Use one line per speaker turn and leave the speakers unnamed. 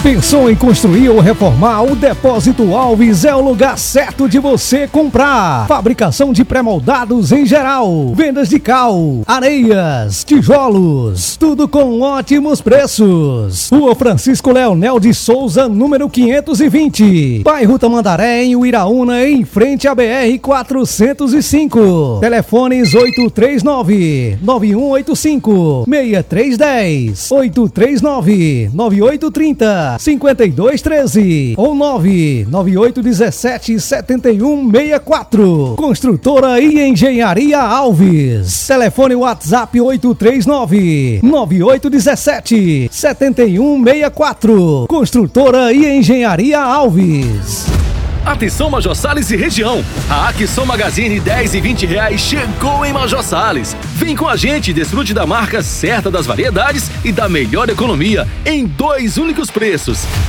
Pensou em construir ou reformar? O Depósito Alves é o lugar certo de você comprar. Fabricação de pré-moldados em geral, vendas de cal, areias, tijolos, tudo com ótimos preços. Rua Francisco Leonel de Souza, número 520, bairro Tamandaré, em Uiraúna, em frente à BR-405. Telefones 839-9185-6310, 839-9830-5213 ou 99817-7164. Construtora e Engenharia Alves. Telefone WhatsApp 839-9817-7164. Construtora e Engenharia Alves.
Atenção Major Sales e região, a Aquisson Magazine 10 e 20 reais chegou em Major Sales. Vem com a gente e desfrute da marca certa das variedades e da melhor economia em 2 únicos preços.